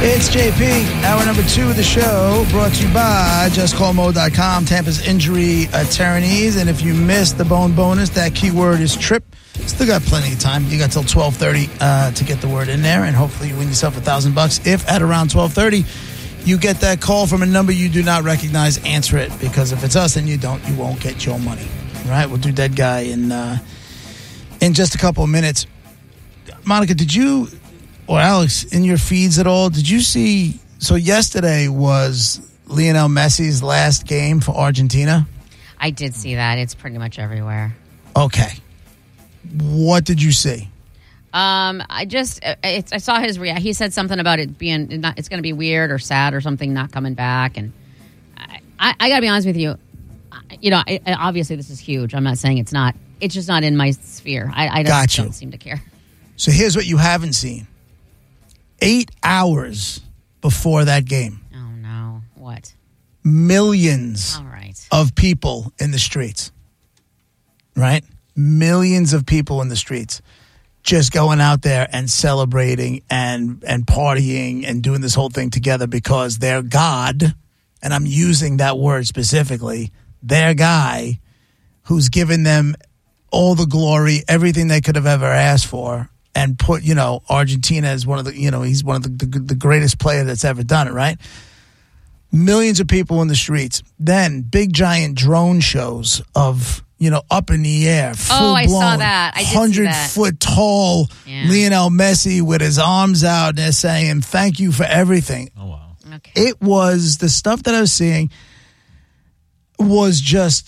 It's JP, hour number 2 of the show, brought to you by JustCallMo.com, Tampa's injury attorneys. And if you missed the bone bonus, that keyword is trip. Still got plenty of time. You got till 12:30 to get the word in there, and hopefully you win yourself $1,000. If at around 12:30 you get that call from a number you do not recognize, answer it, because if it's us and you don't, you won't get your money. All right, we'll do Dead Guy in just a couple of minutes. Monica, did you, or Alex, in your feeds at all, did you see, so yesterday was Lionel Messi's last game for Argentina? I did see that. It's pretty much everywhere. Okay. What did you see? I saw his reaction. He said something about it being, it's going to be weird or sad or something, not coming back. And I got to be honest with you. You know, obviously this is huge. I'm not saying it's not. It's just not in my sphere. I don't seem to care. So here's what you haven't seen. 8 hours before that game. Oh, no. What? Millions of people in the streets. Right? Millions of people in the streets. Just going out there and celebrating and partying and doing this whole thing together because their God, and I'm using that word specifically, their guy who's given them all the glory, everything they could have ever asked for, and put, Argentina as one of the, he's one of the greatest player that's ever done it, right? Millions of people in the streets. Then big giant drone shows of, up in the air, full blown, I saw that. I did 100-foot tall Lionel Messi with his arms out, and they're saying, thank you for everything. Oh, wow. Okay. It was, the stuff that I was seeing was just,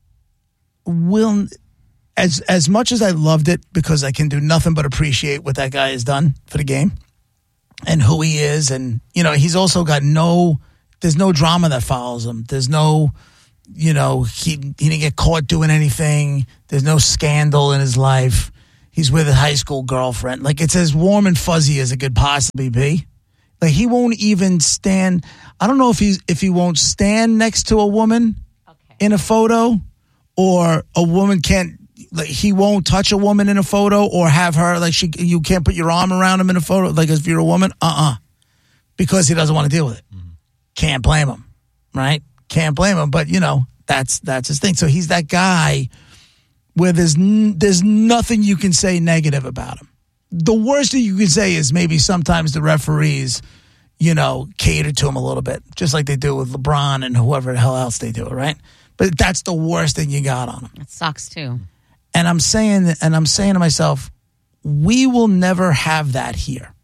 as much as I loved it, because I can do nothing but appreciate what that guy has done for the game and who he is. And, he's also got there's no drama that follows him. There's no, he didn't get caught doing anything. There's no scandal in his life. He's with a high school girlfriend. Like, it's as warm and fuzzy as it could possibly be. Like, he won't even stand. I don't know if he won't stand next to a woman in a photo, or a woman can't, like, he won't touch a woman in a photo or have her, like, you can't put your arm around him in a photo, like, if you're a woman, because he doesn't want to deal with it. Mm-hmm. Can't blame him, right? Can't blame him, but, that's his thing. So he's that guy where there's nothing you can say negative about him. The worst thing you can say is maybe sometimes the referees, cater to him a little bit, just like they do with LeBron and whoever the hell else they do, right? But that's the worst thing you got on him. It sucks too. And I'm saying to myself, we will never have that here.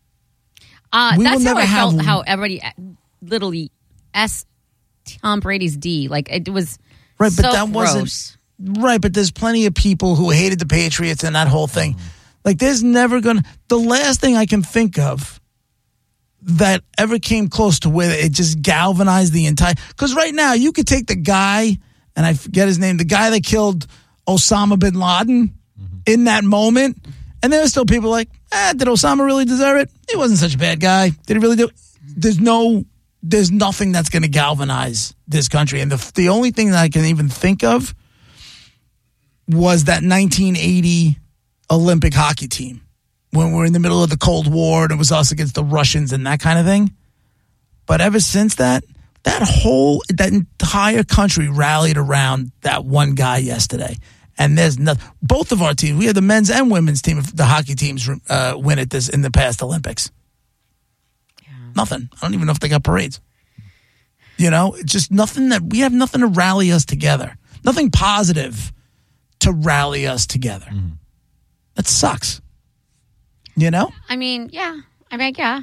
That's how I felt. How everybody literally asked Tom Brady's D. Like, it was right, so but that gross. wasn't right. But there's plenty of people who hated the Patriots and that whole thing. Like, there's never gonna. The last thing I can think of that ever came close to where it just galvanized the entire. Because right now you could take the guy, and I forget his name, the guy that killed Osama bin Laden in that moment, and there's still people like, did Osama really deserve it? He wasn't such a bad guy. Did he really do it? There's nothing that's going to galvanize this country. And the only thing that I can even think of was that 1980 Olympic hockey team when we're in the middle of the Cold War and it was us against the Russians and that kind of thing. But ever since that entire country rallied around that one guy yesterday. And there's nothing. Both of our teams, we had the men's and women's team, the hockey teams win at this in the past Olympics. Yeah. Nothing. I don't even know if they got parades. It's just nothing we have nothing to rally us together. Nothing positive to rally us together. Mm-hmm. That sucks. I mean, yeah. Yeah.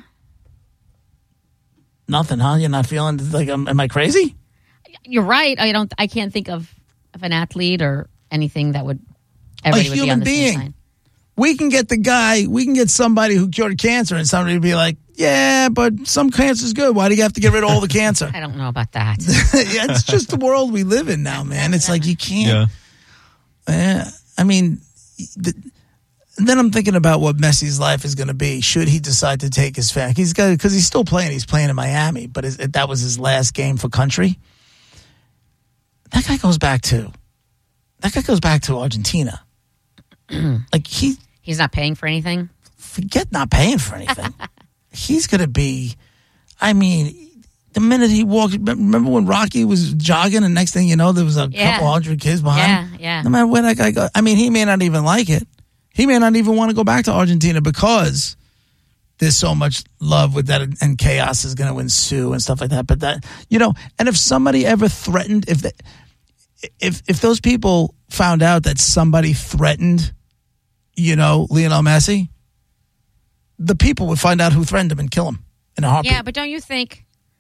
Nothing, huh? You're not feeling like, am I crazy? You're right. I can't think of an athlete or anything that would ever be on the same side. We can get somebody who cured cancer and somebody would be like, yeah, but some cancer's good. Why do you have to get rid of all the cancer? I don't know about that. Yeah, it's just the world we live in now, man. It's like you can't. Yeah. I mean, then I'm thinking about what Messi's life is going to be should he decide to take his family. Because he's still playing. He's playing in Miami, but that was his last game for country. That guy goes back to Argentina. Like he's not paying for anything. Forget not paying for anything. he's going to be, I mean, the minute he walked, remember when Rocky was jogging and next thing you know, there was a couple hundred kids behind him? Yeah. No matter where that guy goes. I mean, he may not even like it. He may not even want to go back to Argentina because there's so much love with that and chaos is going to ensue and stuff like that. But that, and if somebody ever threatened, if those people found out that somebody threatened, Lionel Messi, the people would find out who threatened him and kill him in a heartbeat. Yeah, but don't you think?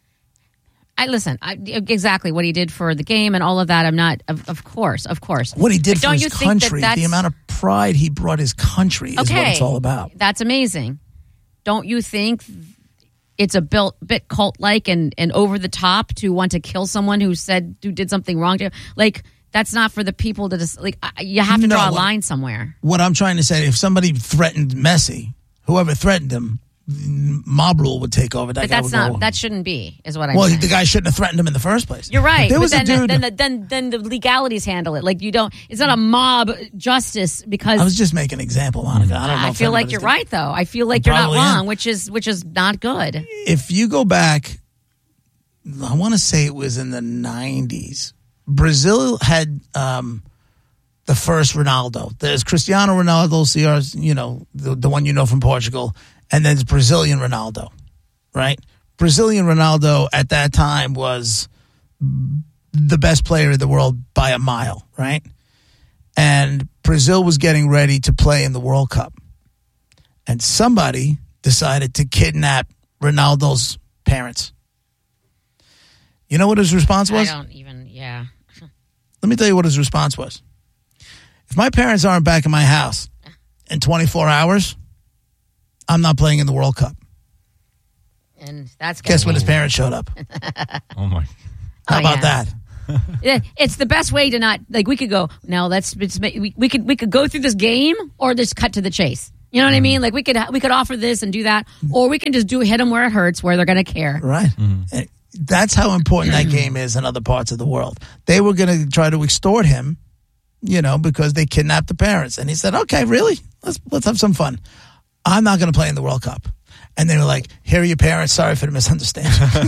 Exactly what he did for the game and all of that. I'm not, of course. What he did for his country, the amount of pride he brought his country is what it's all about. That's amazing. Don't you think it's a bit cult-like and over the top to want to kill someone who did something wrong to you? Like, that's not for the people to just, like, you have to draw a line somewhere. What I'm trying to say, if somebody threatened Messi, whoever threatened him, mob rule would take over. That shouldn't be, is what I'm saying. Well, the guy shouldn't have threatened him in the first place. You're right. There was then the legalities handle it. Like, it's not a mob justice because. I was just making an example, Monica. I don't know. I feel like you're right, though. I feel like you're not wrong, which is not good. If you go back, I want to say it was in the 90s. Brazil had the first Ronaldo. There's Cristiano Ronaldo, CR, the one from Portugal. And then there's Brazilian Ronaldo, right? Brazilian Ronaldo at that time was the best player in the world by a mile, right? And Brazil was getting ready to play in the World Cup. And somebody decided to kidnap Ronaldo's parents. You know what his response was? I don't even, yeah. Let me tell you what his response was. If my parents aren't back in my house in 24 hours... I'm not playing in the World Cup. And that's guess when his parents showed up. Oh my! How about that? It's the best way to not like. We could go now. We could go through this game or just cut to the chase. You know what I mean? Like we could offer this and do that, or we can just hit them where it hurts, where they're going to care. Right. Mm-hmm. That's how important that game is in other parts of the world. They were going to try to extort him, because they kidnapped the parents, and he said, "Okay, really? Let's have some fun." I'm not going to play in the World Cup. And they were like, here are your parents. Sorry for the misunderstanding.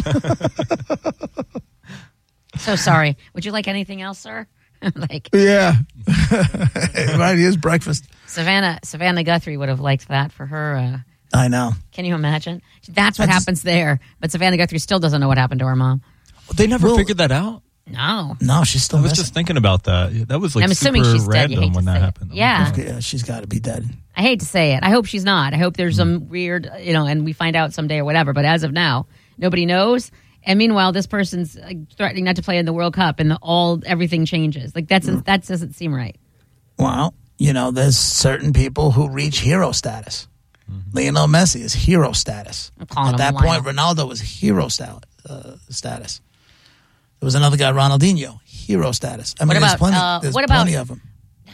So sorry. Would you like anything else, sir? Yeah. Right, here's breakfast. Savannah Guthrie would have liked that for her. I know. Can you imagine? That's what happens there. But Savannah Guthrie still doesn't know what happened to her mom. They never figured that out? No, she's still I was just thinking about that. That was I'm assuming she's random dead. when that happened. Yeah, she's got to be dead. I hate to say it. I hope she's not. I hope there's some weird, and we find out someday or whatever. But as of now, nobody knows. And meanwhile, this person's threatening not to play in the World Cup, and everything changes. Like that doesn't seem right. Well, there's certain people who reach hero status. Mm-hmm. Lionel Messi is hero status. At that point, Ronaldo was hero status. There was another guy, Ronaldinho, hero status. I mean, there's plenty of them.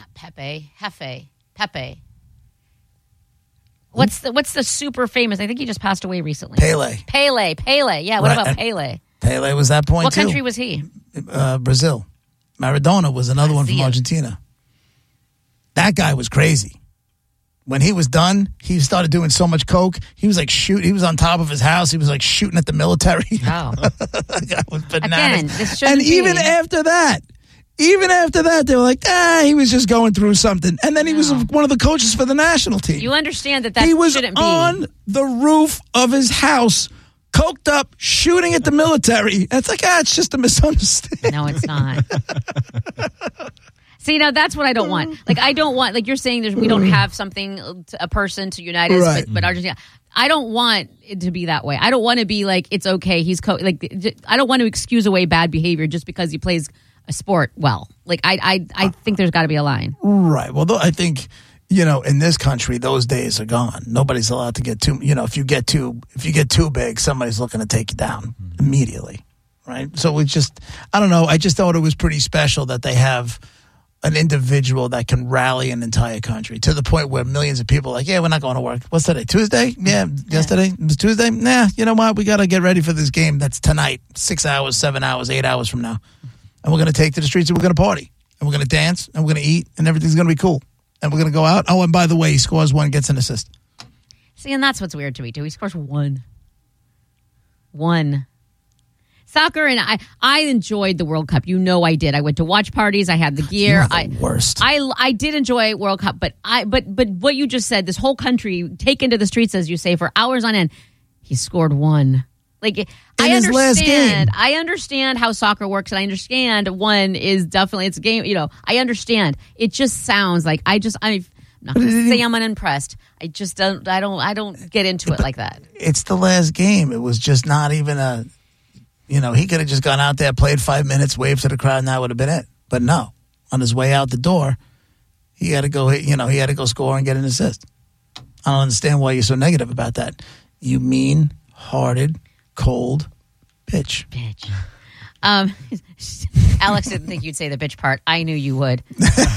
Pepe. What's the super famous? I think he just passed away recently. Pele. Yeah, what about Pele? Pele was that point, What country was he? Brazil. Maradona was another one from Argentina. That guy was crazy. When he was done, he started doing so much coke. He was he was on top of his house. He was shooting at the military. Oh. That guy was bananas. Again, this shouldn't be. Even after that, they were like, he was just going through something. And then he was one of the coaches for the national team. You understand that he was shouldn't be. on the roof of his house, coked up, shooting at the military. It's it's just a misunderstanding. No, it's not. See, now that's what I don't want. I don't want, you're saying we don't have a person to unite us, right. but Argentina. I don't want it to be that way. I don't want to be it's okay. I don't want to excuse away bad behavior just because he plays a sport well. I think there's got to be a line. Right. Well, I think, in this country, those days are gone. Nobody's allowed to get too, if you get too big, somebody's looking to take you down immediately. Right. So I don't know. I just thought it was pretty special that they have an individual that can rally an entire country to the point where millions of people are like, yeah, we're not going to work. What's today? Tuesday? Yeah. Yesterday? It was Tuesday? Nah, you know what? We got to get ready for this game that's tonight, 6 hours, 7 hours, 8 hours from now. And we're going to take to the streets and we're going to party. And we're going to dance and we're going to eat and everything's going to be cool. And we're going to go out. Oh, and by the way, he scores one, gets an assist. See, and that's what's weird to me, too. He scores one. One. Soccer, and I enjoyed the World Cup. You know I did. I went to watch parties. I had the gear. You're the worst. I did enjoy World Cup, but what you just said, this whole country taken to the streets, as you say, for hours on end. He scored one. Like I his last game. understand. I understand how soccer works, and I understand one is definitely it's a game. You know, I understand. It just sounds like I'm not going to say I'm unimpressed. I just don't. I don't get into it like that. It's the last game. It was just not even a. You know, he could have just gone out there, played 5 minutes, waved to the crowd, and that would have been it. But no, on his way out the door, he had to go. You know, he had to go score and get an assist. I don't understand why you're so negative about that. You mean-hearted, cold bitch. Bitch. Alex didn't think you'd say the bitch part. I knew you would.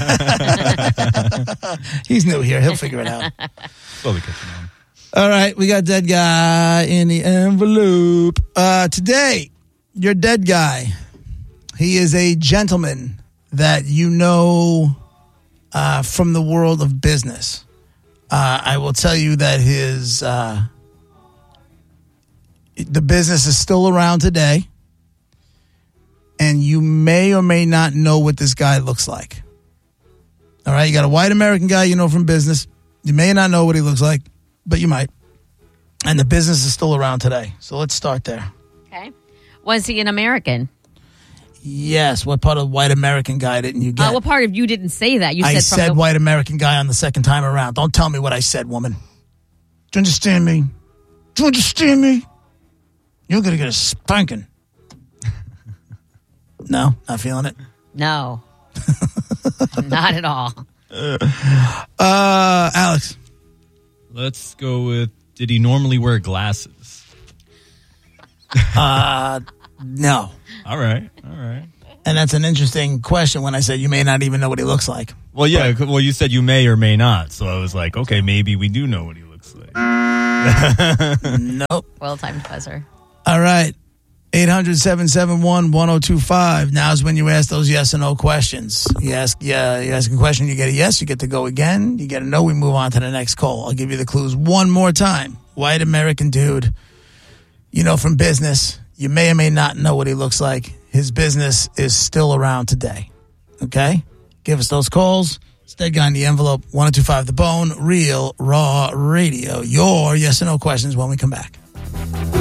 He's new here. He'll figure it out. Slowly catching on. All right, we got dead guy in the envelope. Today, your dead guy, he is a gentleman that you know from the world of business. I will tell you that the business is still around today, and you may or may not know what this guy looks like. All right, you got a white American guy you know from business. You may not know what he looks like, but you might. And the business is still around today. So let's start there. Okay. Was he an American? Yes. What part of white American guy didn't you get? What part of you didn't say that? You I said said white American guy on the second time around. Don't tell me what I said, woman. Do you understand me? Do you understand me? You're going to get a spanking. No? Not feeling it? No. Not at all. Alex. Let's go with, did he normally wear glasses? No. All right. And that's an interesting question when I said you may not even know what he looks like. Well, yeah. Well, you said you may or may not. So I was like, okay, maybe we do know what he looks like. Nope. Well-timed buzzer. All right. 800-771-1025. Now's when you ask those yes or no questions. You ask a question, you get a yes, you get to go again. You get a no, we move on to the next call. I'll give you the clues one more time. White American dude, you know from business. You may or may not know what he looks like. His business is still around today. Okay? Give us those calls. It's Dead Guy in the Envelope, 1025 The Bone, Real Raw Radio. Your yes or no questions when we come back.